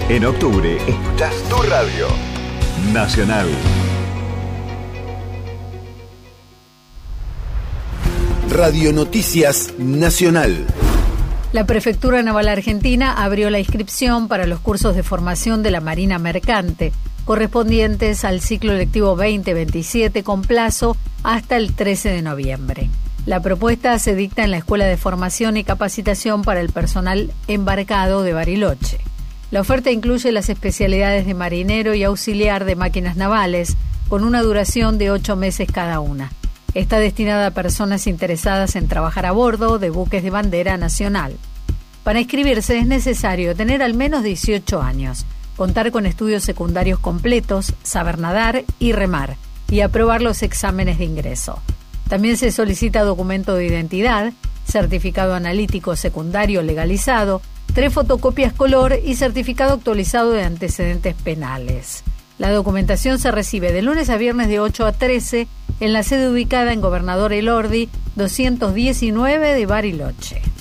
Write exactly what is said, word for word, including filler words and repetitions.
En octubre, escuchás tu radio. Nacional. Radio Noticias Nacional. La Prefectura Naval Argentina abrió la inscripción para los cursos de formación de la Marina Mercante, correspondientes al ciclo lectivo veinte veintisiete con plazo hasta el trece de noviembre. La propuesta se dicta en la Escuela de Formación y Capacitación para el Personal Embarcado de Bariloche. La oferta incluye las especialidades de marinero y auxiliar de máquinas navales, con una duración de ocho meses cada una. Está destinada a personas interesadas en trabajar a bordo de buques de bandera nacional. Para inscribirse es necesario tener al menos dieciocho años, contar con estudios secundarios completos, saber nadar y remar, y aprobar los exámenes de ingreso. También se solicita documento de identidad, certificado analítico secundario legalizado, tres fotocopias color y certificado actualizado de antecedentes penales. La documentación se recibe de lunes a viernes de ocho a trece en la sede ubicada en Gobernador Elordi doscientos diecinueve de Bariloche.